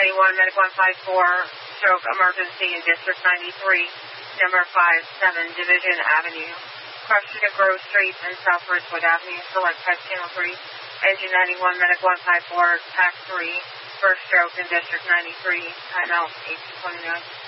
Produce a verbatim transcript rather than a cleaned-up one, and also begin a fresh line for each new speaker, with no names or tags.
ninety-one, Medic one five four, stroke emergency in District ninety-three, number five seven Division Avenue. Question to Grove Street and South Ridgewood Avenue, select type channel three. Engine ninety-one, Medic one five four, Pack three, first stroke in District ninety-three, timeout eighteen twenty-nine.